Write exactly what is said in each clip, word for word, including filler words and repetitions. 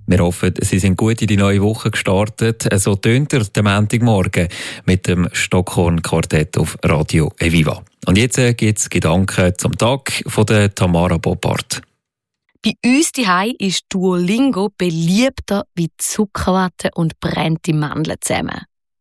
Wir hoffen, Sie sind gut in die neue Woche gestartet. So tönt er den Montagmorgen mit dem Stockhorn-Quartett auf Radio Eviva. Und jetzt gibt es Gedanken zum Tag von der Tamara Boppard. Bei uns zuhause ist Duolingo beliebter wie Zuckerwatte und brennte Mandeln zusammen.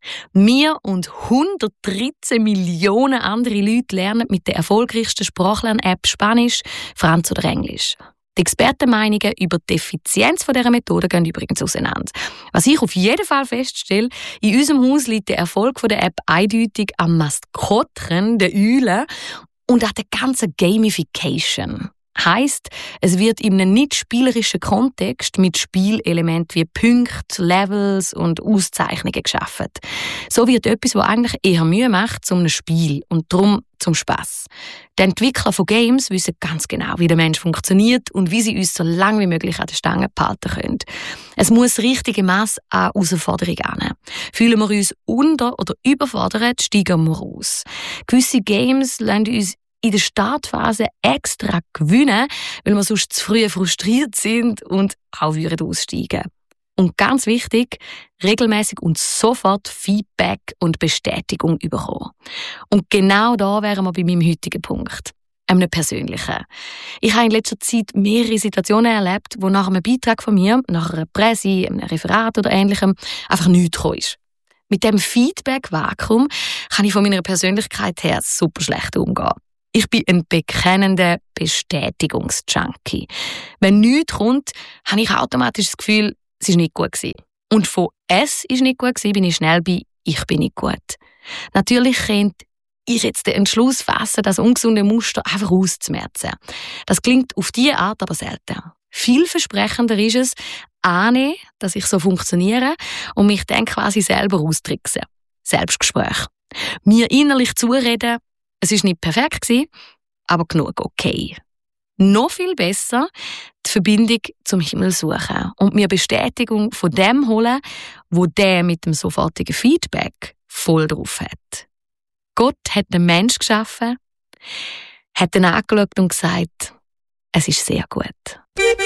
Wir und hundertdreizehn Millionen andere Leute lernen mit der erfolgreichsten Sprachlern-App Spanisch, Franz oder Englisch. Die Expertenmeinungen über die Effizienz dieser Methode gehen übrigens auseinander. Was ich auf jeden Fall feststelle, in unserem Haus liegt der Erfolg der App eindeutig am Maskottchen, der Eule, und an der ganzen Gamification. Heisst, es wird in einem nicht spielerischen Kontext mit Spielelementen wie Punkte, Levels und Auszeichnungen geschaffen. So wird etwas, was eigentlich eher Mühe macht, zu einem Spiel und darum zum Spass. Die Entwickler von Games wissen ganz genau, wie der Mensch funktioniert und wie sie uns so lange wie möglich an der Stange behalten können. Es muss das richtige Mass an Herausforderung an. Fühlen wir uns unter- oder überfordert, steigen wir aus. Gewisse Games lassen uns in der Startphase extra gewinnen, weil wir sonst zu früh frustriert sind und auch aussteigen. Und ganz wichtig, regelmäßig und sofort Feedback und Bestätigung bekommen. Und genau da wären wir bei meinem heutigen Punkt, einem persönlichen. Ich habe in letzter Zeit mehrere Situationen erlebt, wo nach einem Beitrag von mir, nach einer Präsi, einem Referat oder Ähnlichem, einfach nichts gekommen ist. Mit dem Feedback-Vakuum kann ich von meiner Persönlichkeit her super schlecht umgehen. Ich bin ein bekennender Bestätigungsjunkie. Wenn nichts kommt, habe ich automatisch das Gefühl, es war nicht gut gewesen. Und von «es ist nicht gut gewesen» bin ich schnell bei «ich bin nicht gut». Natürlich könnte ich jetzt den Entschluss fassen, das ungesunde Muster einfach auszumerzen. Das klingt auf diese Art aber selten. Vielversprechender ist es, annehmen, dass ich so funktioniere und mich dann quasi selber austricksen. Selbstgespräch. Mir innerlich zureden, es war nicht perfekt, aber genug okay. Noch viel besser, die Verbindung zum Himmel suchen und mir Bestätigung von dem holen, wo der mit dem sofortigen Feedback voll drauf hat. Gott hat den Mensch geschaffen, hat ihn angeschaut und gesagt, es ist sehr gut.